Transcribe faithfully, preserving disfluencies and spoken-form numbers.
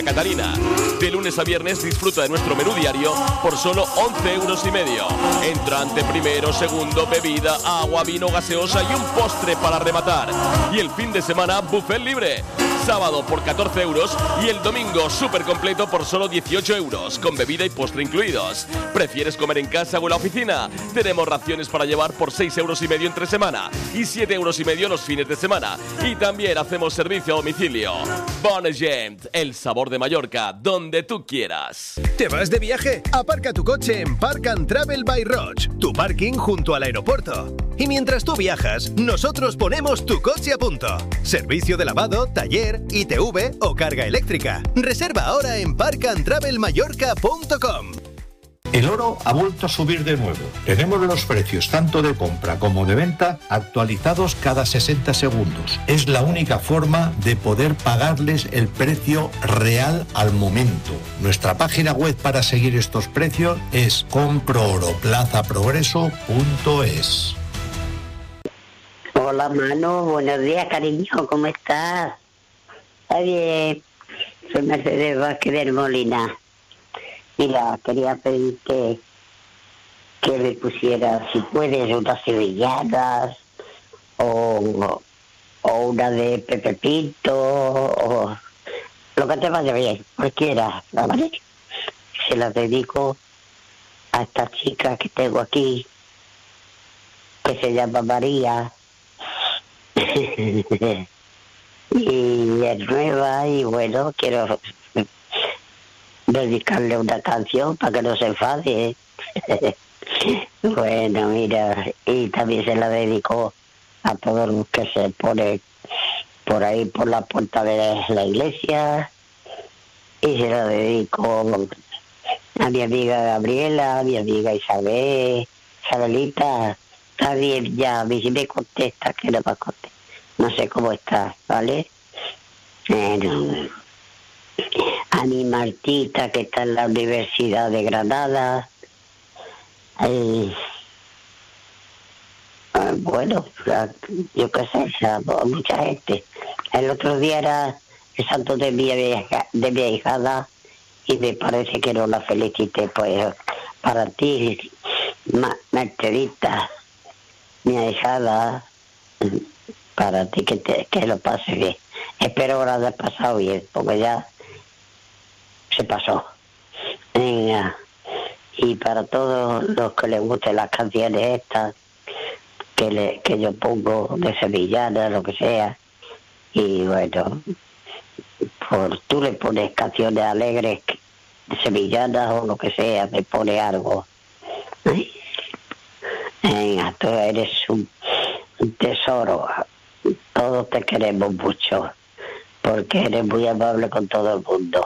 Catarina. De lunes a viernes disfruta de nuestro menú diario por solo once euros y medio. Entrante primero, segundo, bebida, agua, vino, gaseosa y un postre para rematar. Y el fin de semana, buffet libre. Sábado por catorce euros y el domingo súper completo por solo dieciocho euros, con bebida y postre incluidos. ¿Prefieres comer en casa o en la oficina? Tenemos raciones para llevar por seis euros y medio entre semana y siete euros y medio los fines de semana. Y también hacemos servicio a domicilio. Bonegent, el sabor de Mallorca, donde tú quieras. ¿Te vas de viaje? Aparca tu coche en Park and Travel by Roche, tu parking junto al aeropuerto. Y mientras tú viajas, nosotros ponemos tu coche a punto. Servicio de lavado, taller, I T V o carga eléctrica. Reserva ahora en park and travel mallorca punto com. El oro ha vuelto a subir de nuevo. Tenemos los precios tanto de compra como de venta actualizados cada sesenta segundos. Es la única forma de poder pagarles el precio real al momento. Nuestra página web para seguir estos precios es compro oro plaza progreso punto es. Hola Manu, buenos días cariño, ¿cómo estás? Está bien, soy Mercedes Vázquez del Molina. Mira, quería pedir que, que me pusiera, si puedes, unas sevillanas o, o una de Pepe Pinto o lo que te vaya bien, cualquiera, ¿vale? Se las dedico a esta chica que tengo aquí, que se llama María. Y es nueva y bueno, quiero dedicarle una canción para que no se enfade. Bueno, mira, y también se la dedico a todos los que se ponen por ahí por la puerta de la iglesia, y se la dedico a mi amiga Gabriela, a mi amiga Isabel, Isabelita. Está bien ya, a mí si me contesta, que no me contesta. No sé cómo está, ¿vale? Bueno, a mi Martita, que está en la Universidad de Granada. Eh, eh, bueno, yo qué sé, a mucha gente. El otro día era el santo de mi, de mi ahijada y me parece que no la felicité, pues, para ti, Marterita, mi ahijada, para ti que, te, que lo pases bien. Espero que lo hayas pasado bien, porque ya se pasó. Venga. Y para todos los que les gusten las canciones estas, que, le, que yo pongo de sevillana, lo que sea, y bueno, por, tú le pones canciones alegres, sevillanas o lo que sea, me pone algo. ¿Eh? Venga, tú eres un, un tesoro. Todos te queremos mucho, porque eres muy amable con todo el mundo.